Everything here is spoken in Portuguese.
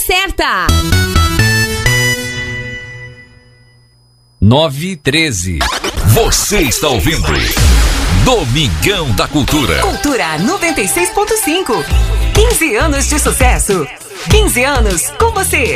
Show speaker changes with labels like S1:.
S1: certa.
S2: 9h13. Você está ouvindo Domingão da Cultura.
S3: Cultura 96.5. 15 anos de sucesso. 15 anos com você.